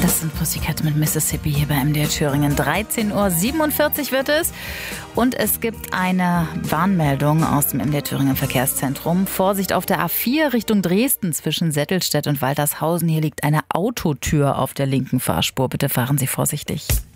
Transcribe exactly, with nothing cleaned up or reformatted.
Das sind Pussycat mit Mississippi hier bei M D R Thüringen. dreizehn Uhr siebenundvierzig wird es. Und es gibt eine Warnmeldung aus dem M D R Thüringen Verkehrszentrum. Vorsicht auf der A vier Richtung Dresden zwischen Settelstedt und Waltershausen. Hier liegt eine Autotür auf der linken Fahrspur. Bitte fahren Sie vorsichtig.